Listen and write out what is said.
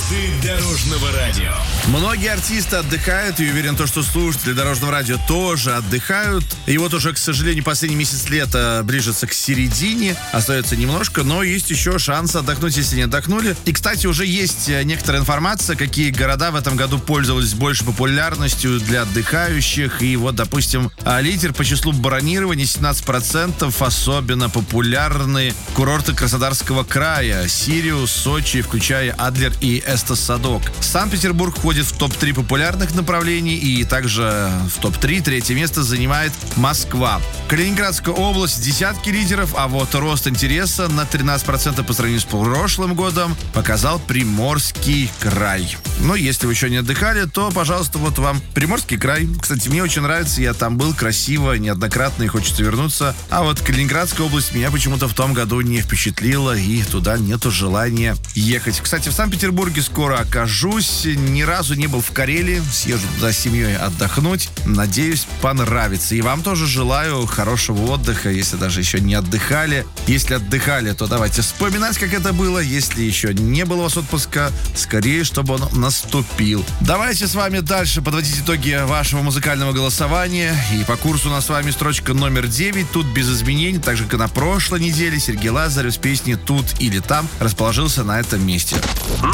Дорожного радио. Многие артисты отдыхают, и уверен, что слушатели Дорожного радио тоже отдыхают. И вот уже, к сожалению, последний месяц лета ближется к середине. Остается немножко, но есть еще шанс отдохнуть, если не отдохнули. И, кстати, уже есть некоторая информация, какие города в этом году пользовались больше популярностью для отдыхающих. И вот, допустим, лидер по числу бронирования 17%, особенно популярны курорты Краснодарского края: Сириус, Сочи, включая Адлер и Эстос-Садок. Санкт-Петербург входит в топ-3 популярных направлений, и также в топ-3 третье место занимает Москва. Калининградская область — десятки лидеров, а вот рост интереса на 13% по сравнению с прошлым годом показал Приморский край. Но если вы еще не отдыхали, то, пожалуйста, вот вам Приморский край. Кстати, мне очень нравится, я там был, красиво, неоднократно, и хочется вернуться. А вот Калининградская область меня почему-то в том году не впечатлила, и туда нету желания ехать. Кстати, в Санкт-Петербурге скоро окажусь. Ни разу не был в Карелии. Съезжу туда с семьей отдохнуть. Надеюсь, понравится. И вам тоже желаю хорошего отдыха, если даже еще не отдыхали. Если отдыхали, то давайте вспоминать, как это было. Если еще не было у вас отпуска, скорее, чтобы он наступил. Давайте с вами дальше подводить итоги вашего музыкального голосования. И по курсу у нас с вами строчка номер 9. Тут без изменений, так же, как и на прошлой неделе. Сергей Лазарев с песней «Тут или там» расположился на этом месте.